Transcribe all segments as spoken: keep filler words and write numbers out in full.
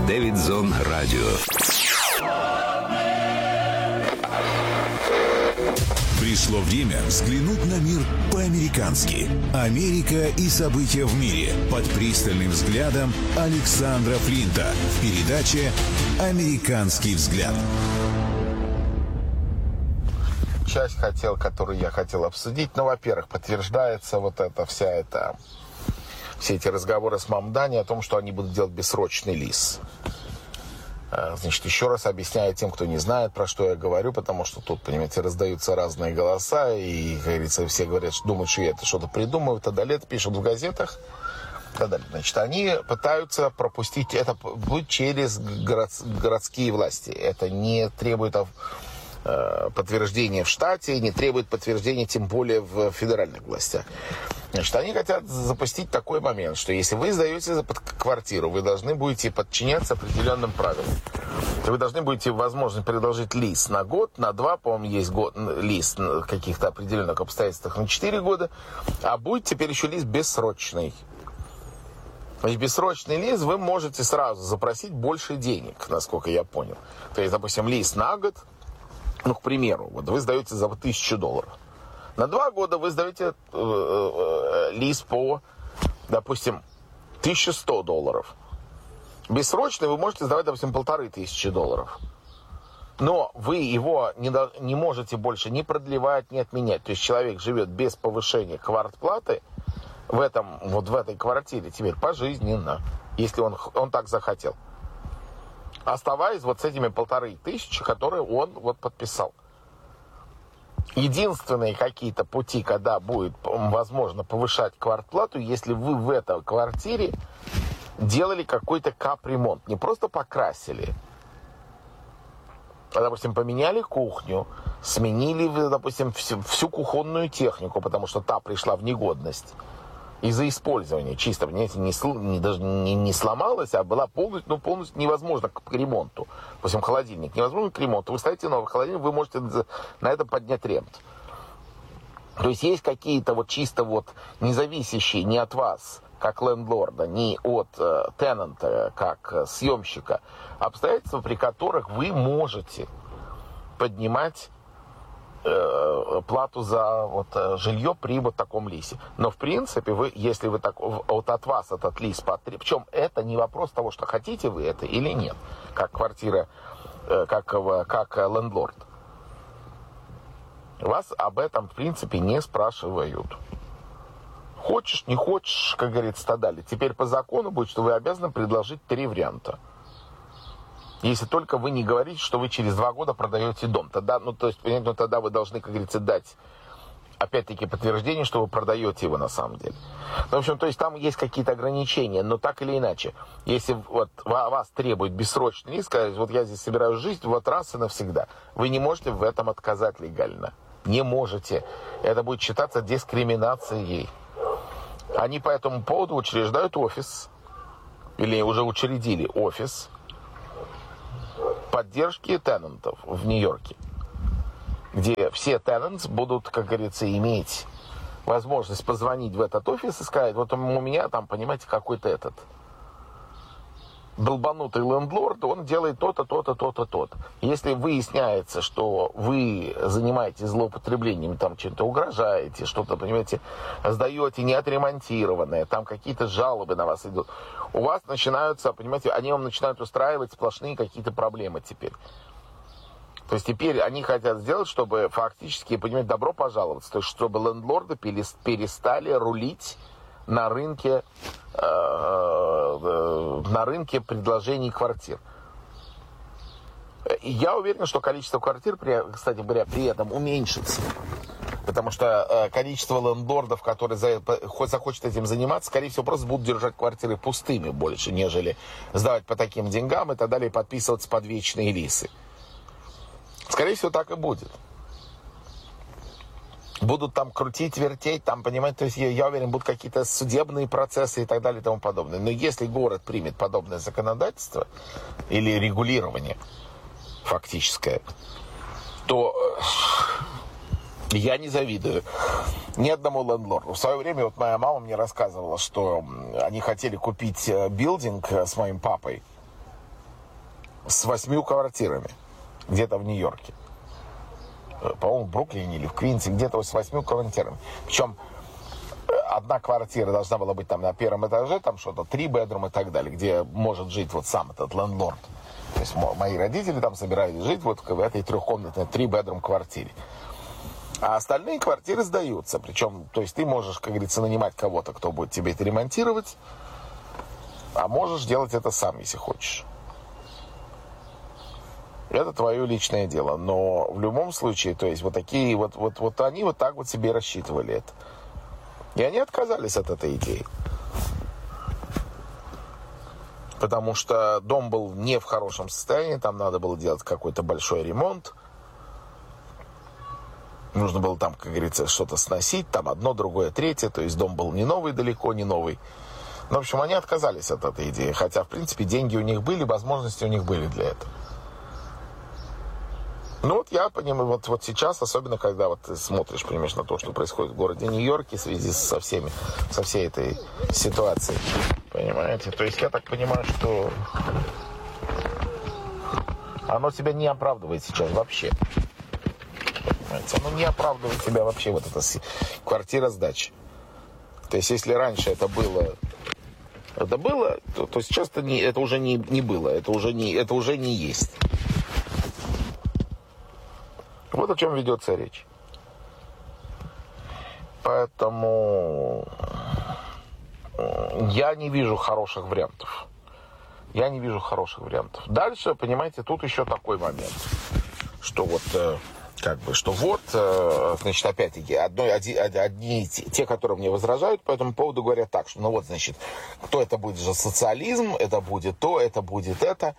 Дэвид Зон Радио. Пришло время взглянуть на мир по-американски. Америка и события в мире под пристальным взглядом Александра Флинта в передаче «Американский взгляд». Часть хотел, которую я хотел обсудить. Ну, во-первых, подтверждается вот эта вся эта... Все эти разговоры с Мамдани о том, что они будут делать бессрочный лиз. Значит, еще раз объясняю тем, кто не знает, про что я говорю, потому что тут, понимаете, раздаются разные голоса, и, как говорится, все говорят, что думают, что я это что-то придумываю, и так далее, это пишут в газетах, и так далее. Значит, они пытаются пропустить это будет через город, городские власти. Это не требует э, подтверждения в штате, не требует подтверждения, тем более в федеральных властях. Значит, они хотят запустить такой момент, что если вы сдаете под квартиру, вы должны будете подчиняться определенным правилам. Вы должны будете, возможно, предложить лиз на год, на два, по-моему, есть год, лиз на каких-то определенных обстоятельствах на четыре года, а будет теперь еще лиз бессрочный. Значит, бессрочный лиз вы можете сразу запросить больше денег, насколько я понял. То есть, допустим, лиз на год, ну, к примеру, вот вы сдаете за тысячу долларов. На два года вы сдаете э, э, лиз по, допустим, тысяча сто долларов. Бессрочный вы можете сдавать, допустим, полторы тысячи долларов. Но вы его не, до, не можете больше ни продлевать, ни отменять. То есть человек живет без повышения квартплаты в, этом, вот в этой квартире теперь пожизненно, если он, он так захотел. Оставаясь вот с этими полторы тысячи, которые он вот подписал. Единственные какие-то пути, когда будет возможно повышать квартплату, если вы в этой квартире делали какой-то капремонт. Не просто покрасили, а, допустим, поменяли кухню, сменили, допустим, всю, всю кухонную технику, потому что та пришла в негодность из-за использования. Чисто, понимаете, не, не, даже не, не сломалась, а была полностью, ну, полностью невозможно к, к ремонту. Допустим, холодильник невозможно к ремонту. Вы ставите новый холодильник, вы можете на это поднять ремонт. То есть есть какие-то вот чисто вот независящие не от вас, как лендлорда, ни от э, тенанта, как э, съемщика, обстоятельства, при которых вы можете поднимать э, плату за вот, э, жилье при вот таком лизе. Но в принципе, вы, если вы так, вот от вас этот лиз потребуете, причем это не вопрос того, что хотите вы это или нет, как квартира, э, как, э, как лендлорд. Вас об этом, в принципе, не спрашивают. Хочешь, не хочешь, как говорится, так далее. Теперь по закону будет, что вы обязаны предложить три варианта. Если только вы не говорите, что вы через два года продаете дом. Тогда, ну, то есть, понятно, тогда вы должны, как говорится, дать, опять-таки, подтверждение, что вы продаете его на самом деле. Ну, в общем, то есть, там есть какие-то ограничения, но так или иначе, если вот вас требует бессрочный лиз, сказать, вот я здесь собираюсь жить, вот раз и навсегда, вы не можете в этом отказать легально. Не можете. Это будет считаться дискриминацией. Они по этому поводу учреждают офис, или уже учредили офис поддержки тенантов в Нью-Йорке, где все тенанты будут, как говорится, иметь возможность позвонить в этот офис и сказать, вот у меня там, понимаете, какой-то этот долбанутый лендлорд, он делает то-то, то-то, то-то, то-то. Если выясняется, что вы занимаетесь злоупотреблением, там чем-то угрожаете, что-то, понимаете, сдаете неотремонтированное, там какие-то жалобы на вас идут, у вас начинаются, понимаете, они вам начинают устраивать сплошные какие-то проблемы теперь. То есть теперь они хотят сделать, чтобы фактически, понимаете, добро пожаловаться, то есть чтобы лендлорды перестали рулить на рынке, э, э, на рынке предложений квартир. И я уверен, что количество квартир, кстати говоря, при этом уменьшится. Потому что э, количество лендлордов, которые за, хоть захочет этим заниматься, скорее всего, просто будут держать квартиры пустыми больше, нежели сдавать по таким деньгам и так далее, и подписываться под вечные лизы. Скорее всего, так и будет. Будут там крутить, вертеть, там, понимаете, то есть я, я уверен, будут какие-то судебные процессы и так далее и тому подобное. Но если город примет подобное законодательство или регулирование фактическое, то я не завидую ни одному лендлорду. В свое время вот моя мама мне рассказывала, что они хотели купить билдинг с моим папой с восьмью квартирами где-то в Нью-Йорке. По-моему, в Бруклине или в Квинсе, где-то с восьмью квартирами. Причем одна квартира должна была быть там на первом этаже, там что-то, три бедрум и так далее, где может жить вот сам этот лендлорд. То есть мои родители там собирались жить вот в этой трехкомнатной, три бедрум квартире. А остальные квартиры сдаются. Причем, то есть ты можешь, как говорится, нанимать кого-то, кто будет тебе это ремонтировать, а можешь делать это сам, если хочешь. Это твое личное дело. Но в любом случае, то есть вот такие вот, вот, вот они вот так вот себе рассчитывали это. И они отказались от этой идеи. Потому что дом был не в хорошем состоянии, там надо было делать какой-то большой ремонт. Нужно было там, как говорится, что-то сносить, там одно, другое, третье. То есть дом был не новый, далеко не новый. Ну, в общем, они отказались от этой идеи. Хотя, в принципе, деньги у них были, возможности у них были для этого. Ну, вот я понимаю, вот, вот сейчас, особенно когда вот ты смотришь, понимаешь, на то, что происходит в городе Нью-Йорке в связи со всеми, со всей этой ситуацией. Понимаете? То есть я так понимаю, что оно себя не оправдывает сейчас вообще. Понимаете? Оно не оправдывает себя вообще, вот эта квартира сдачи. То есть если раньше это было, это было, то, то сейчас это, не, это уже не, не было, это уже не, это уже не есть. Вот о чем ведется речь. Поэтому я не вижу хороших вариантов. Я не вижу хороших вариантов. Дальше, понимаете, тут еще такой момент, что вот, как бы, что вот, значит, опять-таки, одни, одни те, которые мне возражают по этому поводу, говорят так, что, ну вот, значит, кто это будет же социализм, это будет то, это будет это.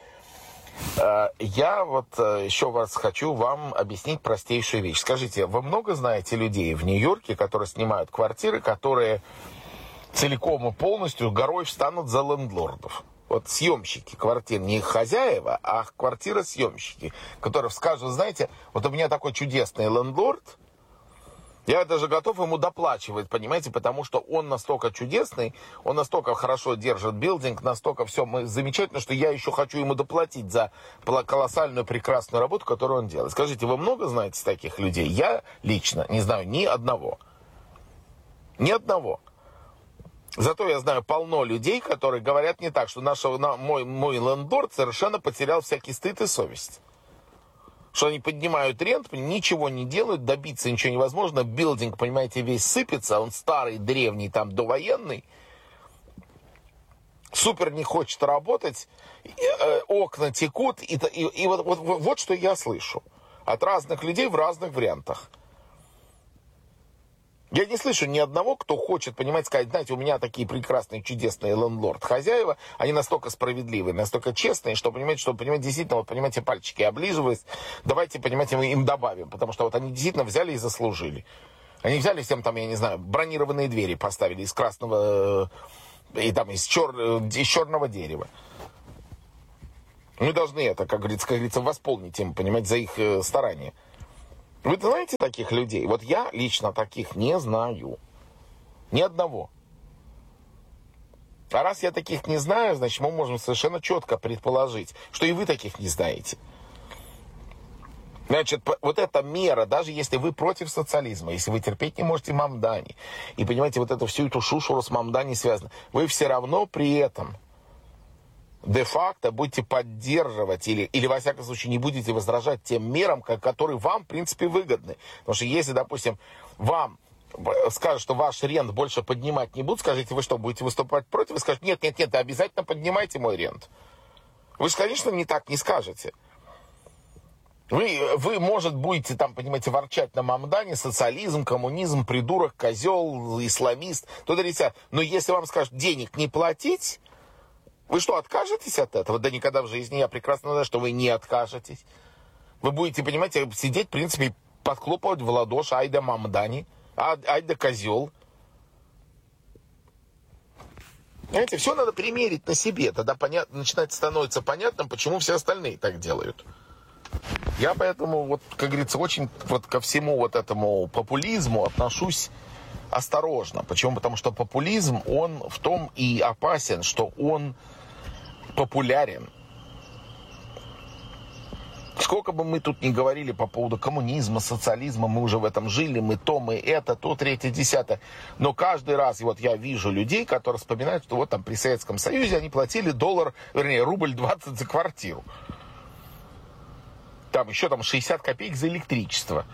Я вот еще раз хочу вам объяснить простейшую вещь. Скажите, вы много знаете людей в Нью-Йорке, которые снимают квартиры, которые целиком и полностью горой встанут за лендлордов? Вот съемщики квартир, не их хозяева, а квартиросъемщики, которые скажут, знаете, вот у меня такой чудесный лендлорд, я даже готов ему доплачивать, понимаете, потому что он настолько чудесный, он настолько хорошо держит билдинг, настолько все замечательно, что я еще хочу ему доплатить за колоссальную прекрасную работу, которую он делает. Скажите, вы много знаете таких людей? Я лично не знаю ни одного. Ни одного. Зато я знаю полно людей, которые говорят не так, что наша, мой, мой лендлорд совершенно потерял всякий стыд и совесть. Что они поднимают рент, ничего не делают, добиться ничего невозможно. Билдинг, понимаете, весь сыпется, он старый, древний, там, довоенный. Супер не хочет работать, и, э, окна текут. И, и, и вот, вот, вот что я слышу от разных людей в разных вариантах. Я не слышу ни одного, кто хочет, понимаете, сказать, знаете, у меня такие прекрасные, чудесные лендлорд-хозяева, они настолько справедливые, настолько честные, что, понимаете, что, понимаете, действительно, вот, понимаете, пальчики облизываясь, давайте, понимаете, мы им добавим, потому что вот они действительно взяли и заслужили. Они взяли всем там, я не знаю, бронированные двери поставили из красного, и там из, чер, из черного дерева. Мы должны это, как говорится, как говорится, восполнить им, понимаете, за их старания. Вы знаете таких людей? Вот я лично таких не знаю. Ни одного. А раз я таких не знаю, значит, мы можем совершенно четко предположить, что и вы таких не знаете. Значит, вот эта мера, даже если вы против социализма, если вы терпеть не можете Мамдани, и понимаете, вот эту всю эту шушуру с Мамдани связано, вы все равно при этом де-факто будете поддерживать или, или, во всяком случае, не будете возражать тем мерам, которые вам, в принципе, выгодны. Потому что если, допустим, вам скажут, что ваш рент больше поднимать не будут, скажите, вы что, будете выступать против? Вы скажете, нет, нет, нет, обязательно поднимайте мой рент. Вы же, конечно, не так не скажете. Вы, вы, может, будете там, понимаете, ворчать на Мамдане, социализм, коммунизм, придурок, козел, исламист, то-то, но если вам скажут денег не платить, вы что, откажетесь от этого? Да никогда в жизни. Я прекрасно знаю, что вы не откажетесь. Вы будете, понимаете, сидеть, в принципе, подхлопывать в ладоши. Ай да Мамдани, ай да козел. Знаете, все надо примерить на себе. Тогда понят... начинает становиться понятным, почему все остальные так делают. Я поэтому, вот, как говорится, очень вот ко всему вот этому популизму отношусь осторожно. Почему? Потому что популизм, он в том и опасен, что он популярен. Сколько бы мы тут ни говорили по поводу коммунизма, социализма, мы уже в этом жили, мы то, мы это, то, третье, десятое. Но каждый раз вот я вижу людей, которые вспоминают, что вот там при Советском Союзе они платили доллар, вернее, рубль двадцать за квартиру. Там еще там шестьдесят копеек за электричество.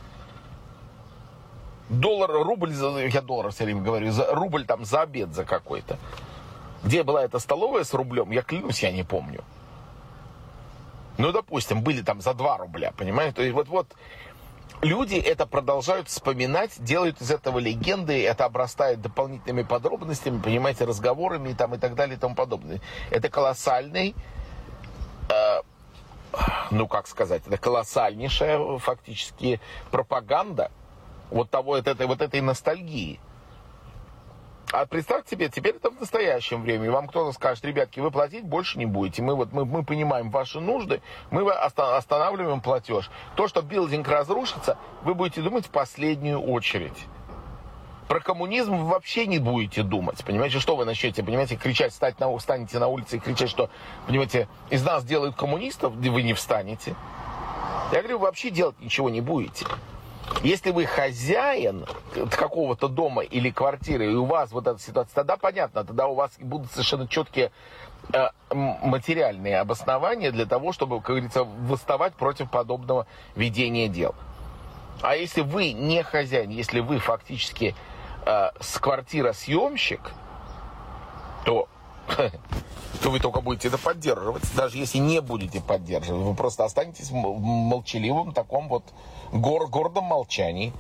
Доллар, рубль, за, я доллар все время говорю, за, рубль там за обед за какой-то. Где была эта столовая с рублем, я клянусь, я не помню. Ну, допустим, были там за два рубля, понимаете? То есть вот-вот люди это продолжают вспоминать, делают из этого легенды, это обрастает дополнительными подробностями, понимаете, разговорами и, там, и так далее и тому подобное. Это колоссальный, э, ну, как сказать, это колоссальнейшая фактически пропаганда вот того, вот этой, вот этой ностальгии. А представьте себе, теперь это в настоящем времени. Вам кто-то скажет: ребятки, вы платить больше не будете. Мы, вот, мы, мы понимаем ваши нужды, мы останавливаем платеж. То, что билдинг разрушится, вы будете думать в последнюю очередь. Про коммунизм вы вообще не будете думать. Понимаете, что вы начнете, понимаете, кричать, встать на, встанете на улице и кричать, что, понимаете, из нас делают коммунистов, вы не встанете. Я говорю, вы вообще делать ничего не будете. Если вы хозяин какого-то дома или квартиры, и у вас вот эта ситуация, тогда понятно, тогда у вас будут совершенно четкие э, материальные обоснования для того, чтобы, как говорится, восставать против подобного ведения дел. А если вы не хозяин, если вы фактически э, с квартиросъемщик, то, то вы только будете это поддерживать. Даже если не будете поддерживать, вы просто останетесь в молчаливом таком вот гор, гордом молчании.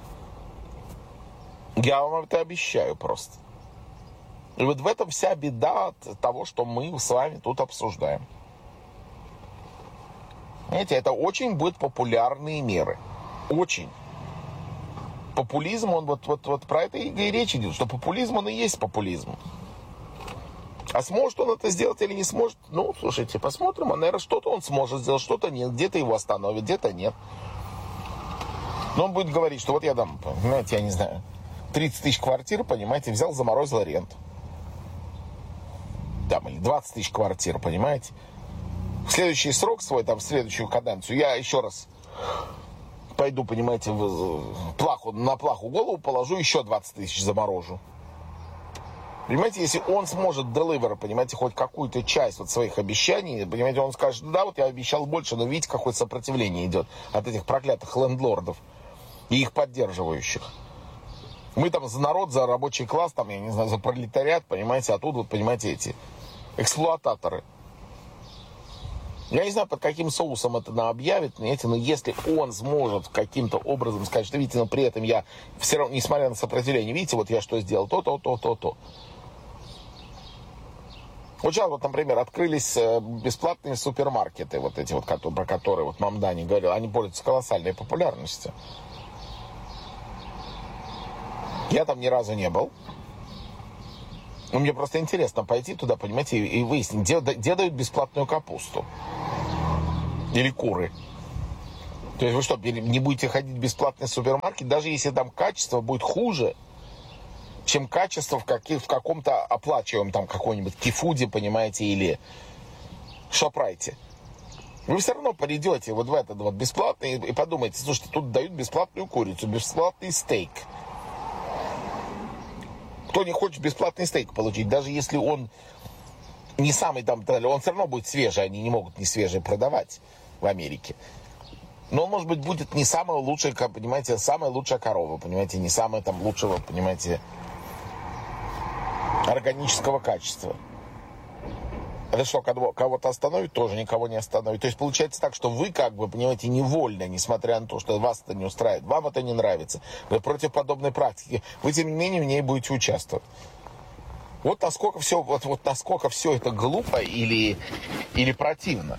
Я вам это обещаю просто. И вот в этом вся беда от того, что мы с вами тут обсуждаем. Знаете, это очень будут популярные меры. Очень. Популизм, он вот, вот, вот про это и речь идет, что популизм, он и есть популизм. А сможет он это сделать или не сможет? Ну, слушайте, посмотрим. А, наверное, что-то он сможет сделать, что-то нет. Где-то его остановит, где-то нет. Но он будет говорить, что вот я дам, понимаете, я не знаю, тридцать тысяч квартир, понимаете, взял, заморозил аренду. Там, или двадцать тысяч квартир, понимаете. В следующий срок свой, там, в следующую каденцию, я еще раз пойду, понимаете, в плаху, на плаху голову положу, еще двадцать тысяч заморожу. Понимаете, если он сможет deliver, понимаете, хоть какую-то часть вот своих обещаний, понимаете, он скажет: да, вот я обещал больше, но видите, какое сопротивление идет от этих проклятых лендлордов и их поддерживающих. Мы там за народ, за рабочий класс, там, я не знаю, за пролетариат, понимаете, а тут вот, понимаете, эти эксплуататоры. Я не знаю, под каким соусом это нам объявит, понимаете, но если он сможет каким-то образом сказать, что, видите, но при этом я все равно, несмотря на сопротивление, видите, вот я что сделал, то, то, то, то, то. Вот сейчас, вот, например, открылись бесплатные супермаркеты, вот эти вот, про которые вот Мамдани говорил, они пользуются колоссальной популярностью. Я там ни разу не был. Но мне просто интересно пойти туда, понимаете, и выяснить, где, где дают бесплатную капусту. Или куры. То есть вы что, не будете ходить в бесплатный супермаркет, даже если там качество будет хуже, чем качество в, каких, в каком-то оплачиваемом там какой-нибудь Кифуде, понимаете, или Шопрайте. Вы все равно придете вот в этот вот бесплатный и подумаете: слушайте, тут дают бесплатную курицу, бесплатный стейк. Кто не хочет бесплатный стейк получить, даже если он не самый там, он все равно будет свежий, они не могут не свежий продавать в Америке. Но он, может быть, будет не самая лучшая, понимаете, самая лучшая корова, понимаете, не самая там лучшего, понимаете, органического качества. Это что, кого-то остановит? Тоже никого не остановит. То есть получается так, что вы, как бы, понимаете, невольно, несмотря на то, что вас это не устраивает, вам это не нравится, вы против подобной практики, вы, тем не менее, в ней будете участвовать. Вот насколько все, вот, вот насколько все это глупо или, или противно.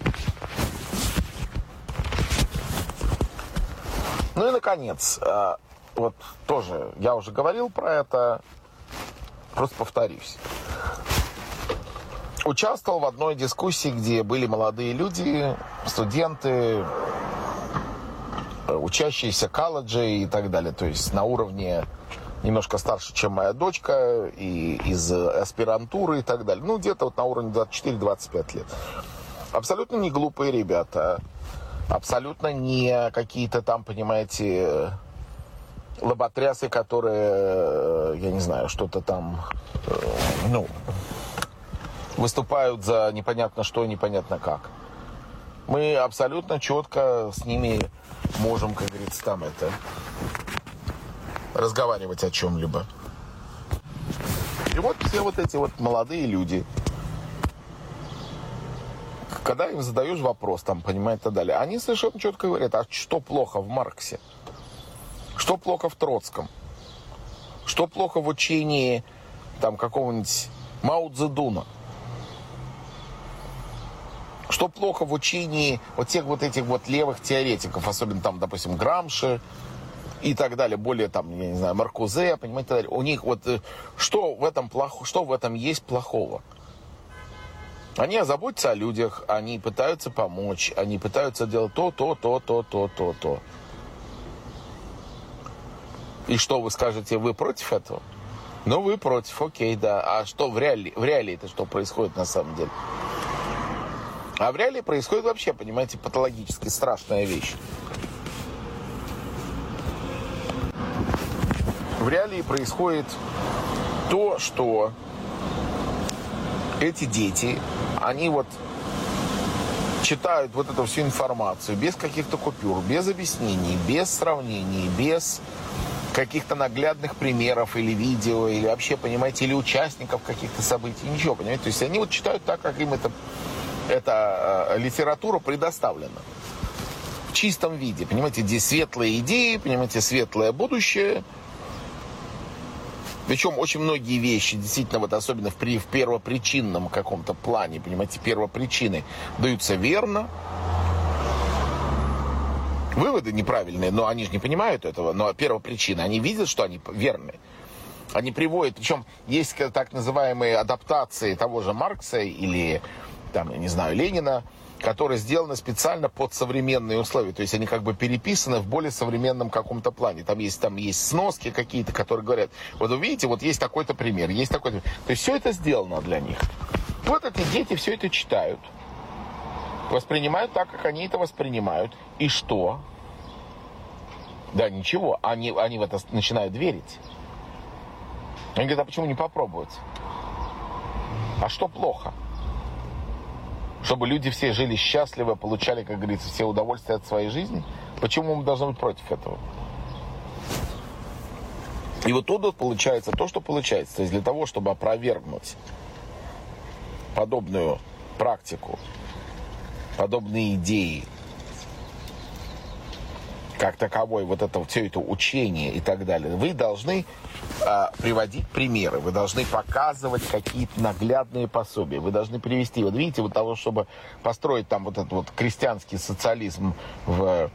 Ну и, наконец, вот тоже, я уже говорил про это, просто повторюсь. Участвовал в одной дискуссии, где были молодые люди, студенты, учащиеся колледжей и так далее. То есть на уровне немножко старше, чем моя дочка, и из аспирантуры и так далее. Ну, где-то вот на уровне двадцать четыре - двадцать пять лет. Абсолютно не глупые ребята. Абсолютно не какие-то там, понимаете, лоботрясы, которые, я не знаю, что-то там, ну, выступают за непонятно что, непонятно как. Мы абсолютно четко с ними можем, как говорится, там это, разговаривать о чем-либо. И вот все вот эти вот молодые люди, когда им задаешь вопрос, там, понимаете, и так далее, они совершенно четко говорят, а что плохо в Марксе? Что плохо в Троцком? Что плохо в учении там какого-нибудь Мао Цзэдуна? Что плохо в учении вот тех вот этих вот левых теоретиков, особенно там, допустим, Грамши и так далее, более там, я не знаю, Маркузе, понимаете, так далее. У них вот что в этом плохо, что в этом есть плохого? Они озаботятся о людях, они пытаются помочь, они пытаются делать то, то, то, то, то, то, то. И что вы скажете, вы против этого? Ну, вы против, окей, да. А что в реалии, в реалии это что происходит на самом деле? А в реалии происходит вообще, понимаете, патологически страшная вещь. В реалии происходит то, что эти дети, они вот читают вот эту всю информацию без каких-то купюр, без объяснений, без сравнений, без каких-то наглядных примеров или видео, или вообще, понимаете, или участников каких-то событий, ничего, понимаете. То есть они вот читают так, как им это, эта э, литература предоставлена. В чистом виде, понимаете, здесь светлые идеи, понимаете, светлое будущее. Причем очень многие вещи, действительно, вот особенно в, при, в первопричинном каком-то плане, понимаете, первопричины даются верно. Выводы неправильные, но они же не понимают этого. Но первопричина, они видят, что они верны. Они приводят, причем есть так называемые адаптации того же Маркса или, там, я не знаю, Ленина, которые сделаны специально под современные условия. То есть они как бы переписаны в более современном каком-то плане. Там есть, там есть сноски какие-то, которые говорят, вот вы видите, вот есть такой-то пример, есть такой-то... То есть все это сделано для них. Вот эти дети все это читают. Воспринимают так, как они это воспринимают. И что? Да, ничего. Они, они в это начинают верить. Они говорят, а почему не попробовать? А что плохо? Чтобы люди все жили счастливо, получали, как говорится, все удовольствия от своей жизни? Почему мы должны быть против этого? И вот тут вот получается то, что получается. То есть для того, чтобы опровергнуть подобную практику, подобные идеи, как таковой, вот это все это учение и так далее, вы должны а, приводить примеры, вы должны показывать какие-то наглядные пособия, вы должны привести, вот видите, вот того, чтобы построить там вот этот вот крестьянский социализм в,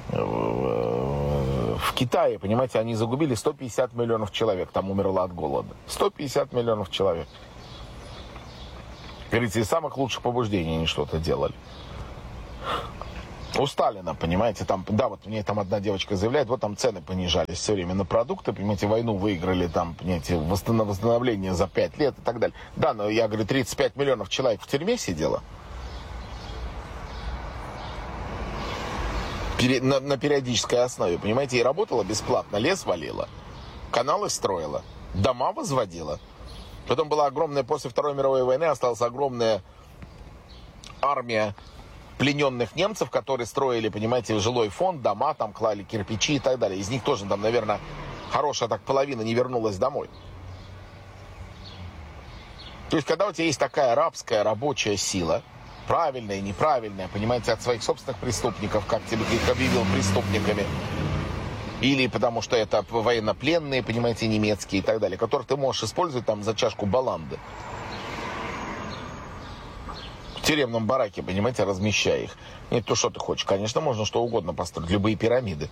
в, в Китае, понимаете, они загубили сто пятьдесят миллионов человек, там умерло от голода. сто пятьдесят миллионов человек. Говорится, из самых лучших побуждений они что-то делали. У Сталина, понимаете, там, да, вот мне там одна девочка заявляет, вот там цены понижались все время на продукты, понимаете, войну выиграли, там, понимаете, восстановление за пять лет и так далее. Да, но я говорю, тридцать пять миллионов человек в тюрьме сидело. Пере, на, на периодической основе, понимаете, и работала бесплатно, лес валила, каналы строила, дома возводила. Потом была огромная, после Второй мировой войны осталась огромная армия плененных немцев, которые строили, понимаете, жилой фонд, дома, там клали кирпичи и так далее. Из них тоже, там, наверное, хорошая так половина не вернулась домой. То есть, когда у тебя есть такая рабская рабочая сила, правильная и неправильная, понимаете, от своих собственных преступников, как тебе их объявил преступниками, или потому что это военнопленные, понимаете, немецкие и так далее, которых ты можешь использовать там за чашку баланды. В тюремном бараке, понимаете, размещая их. Нет, то что ты хочешь? Конечно, можно что угодно построить, любые пирамиды.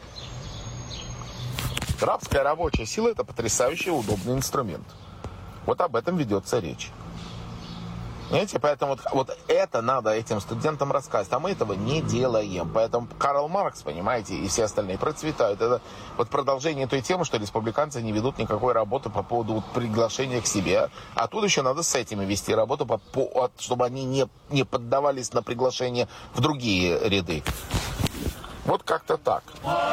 Рабская рабочая сила – это потрясающий удобный инструмент. Вот об этом ведется речь. Понимаете, поэтому вот, вот это надо этим студентам рассказывать, а мы этого не делаем. Поэтому Карл Маркс, понимаете, и все остальные процветают. Это вот продолжение той темы, что республиканцы не ведут никакой работы по поводу вот приглашения к себе. А тут еще надо с этими вести работу, по, по, чтобы они не, не поддавались на приглашение в другие ряды. Вот как-то так.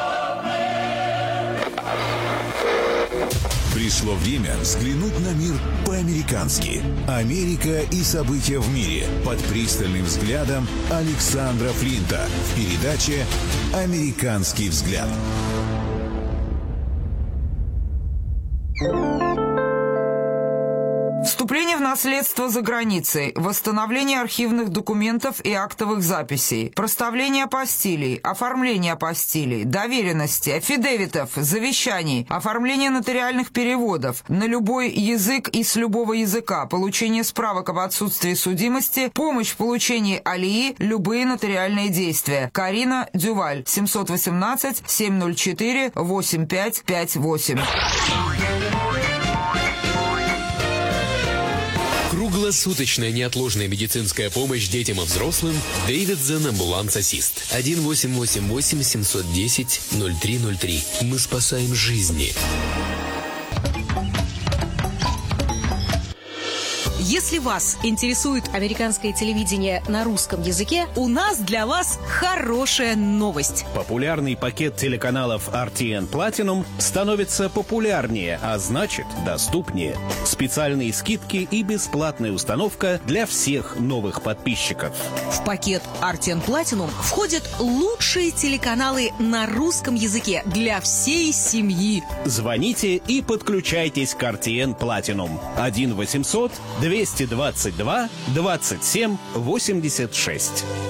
Пришло время взглянуть на мир по-американски. Америка и события в мире под пристальным взглядом Александра Флинта в передаче «Американский взгляд». Вступление в наследство за границей, восстановление архивных документов и актовых записей, проставление апостилей, оформление апостилей, доверенности, аффидевитов, завещаний, оформление нотариальных переводов на любой язык и с любого языка, получение справок об отсутствии судимости, помощь в получении алии, любые нотариальные действия. Карина Дюваль, семьсот восемнадцать семьсот четыре восемьдесят пять пятьдесят восемь. Круглосуточная неотложная медицинская помощь детям и взрослым. Дэвидсон Амбуланс Ассист. один восемь восемь восемь семьсот десять ноль три ноль три. Мы спасаем жизни. Если вас интересует американское телевидение на русском языке, у нас для вас хорошая новость. Популярный пакет телеканалов ар ти эн Platinum становится популярнее, а значит доступнее. Специальные скидки и бесплатная установка для всех новых подписчиков. В пакет ар ти эн Platinum входят лучшие телеканалы на русском языке для всей семьи. Звоните и подключайтесь к ар ти эн Platinum. один восемьсот двести двадцать два двадцать семь восемьдесят шесть.